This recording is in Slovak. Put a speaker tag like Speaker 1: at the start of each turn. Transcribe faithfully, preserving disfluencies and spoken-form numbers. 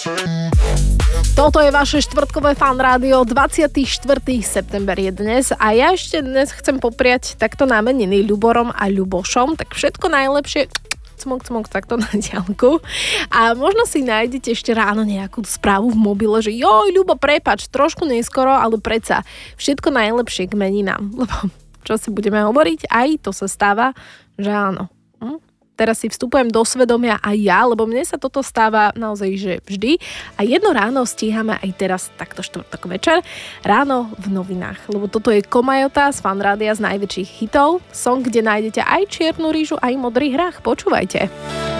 Speaker 1: Toto je vaše štvrtkové Fan rádio, dvadsiateho štvrtého september je dnes a ja ešte dnes chcem popriať takto námeniny Ľuborom a Ľubošom, tak všetko najlepšie, cmok, cmok, takto na diaľku. A možno si nájdete ešte ráno nejakú správu v mobile, že joj, Ľubo, prepáč, trošku neskoro, ale predsa všetko najlepšie k meninám. Lebo čo si budeme hovoriť, aj to sa stáva, že áno. Hm? Teraz si vstupujem do svedomia aj ja, lebo mne sa toto stáva naozaj, že vždy. A jedno ráno stíhame aj teraz, takto štvrtok večer, ráno v novinách. Lebo toto je Komajota z Fan rádia z najväčších hitov. Song, kde nájdete aj čiernu rýžu, aj modrý hrách. Počúvajte.